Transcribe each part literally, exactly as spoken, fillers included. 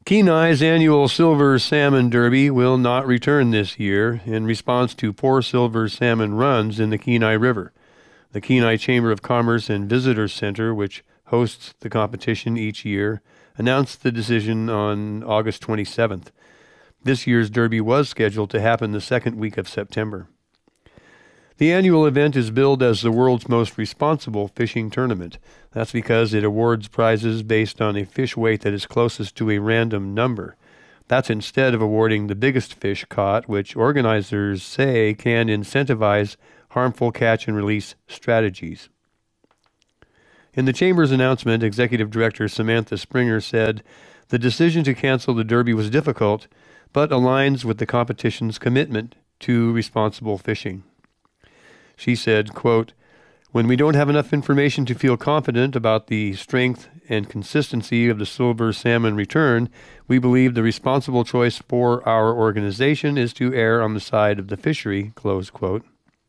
Kenai's annual Silver Salmon Derby will not return this year in response to poor silver salmon runs in the Kenai River. The Kenai Chamber of Commerce and Visitor Center, which hosts the competition each year, announced the decision on August twenty-seventh. This year's Derby was scheduled to happen the second week of September. The annual event is billed as the world's most responsible fishing tournament. That's because it awards prizes based on a fish weight that is closest to a random number. That's instead of awarding the biggest fish caught, which organizers say can incentivize harmful catch-and-release strategies. In the Chamber's announcement, Executive Director Samantha Springer said, "The decision to cancel the Derby was difficult, but aligns with the competition's commitment to responsible fishing." She said, quote, "When we don't have enough information to feel confident about the strength and consistency of the silver salmon return, we believe the responsible choice for our organization is to err on the side of the fishery," close quote.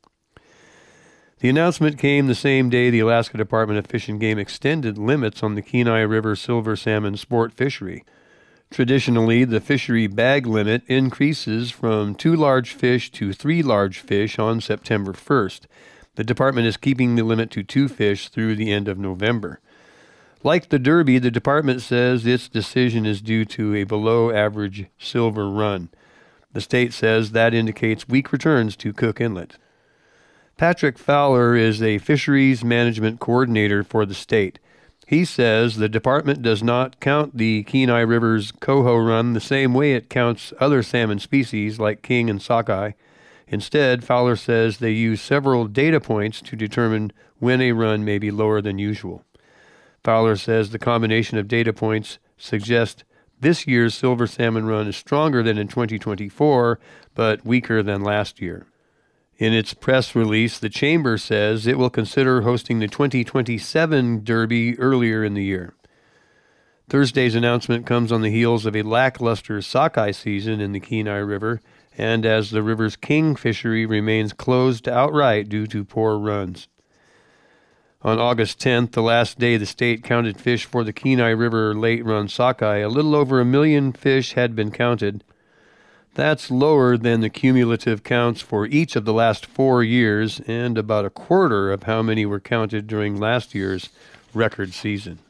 The announcement came the same day the Alaska Department of Fish and Game extended limits on the Kenai River silver salmon sport fishery. Traditionally, the fishery bag limit increases from two large fish to three large fish on September first. The department is keeping the limit to two fish through the end of November. Like the Derby, the department says its decision is due to a below-average silver run. The state says that indicates weak returns to Cook Inlet. Patrick Fowler is a fisheries management coordinator for the state. He says the department does not count the Kenai River's coho run the same way it counts other salmon species like king and sockeye. Instead, Fowler says they use several data points to determine when a run may be lower than usual. Fowler says the combination of data points suggests this year's silver salmon run is stronger than in twenty twenty-four, but weaker than last year. In its press release, the Chamber says it will consider hosting the twenty twenty-seven Derby earlier in the year. Thursday's announcement comes on the heels of a lackluster sockeye season in the Kenai River, and as the river's king fishery remains closed outright due to poor runs. On August tenth, the last day the state counted fish for the Kenai River late-run sockeye, a little over a million fish had been counted. That's lower than the cumulative counts for each of the last four years and about a quarter of how many were counted during last year's record season.